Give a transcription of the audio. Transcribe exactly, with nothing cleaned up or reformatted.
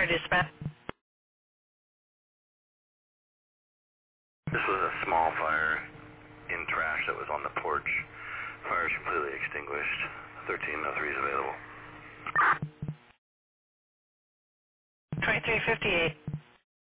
dispatch. This was a small fire in trash that was on the porch. Fire is completely extinguished. thirteen oh three is available. twenty-three fifty-eight.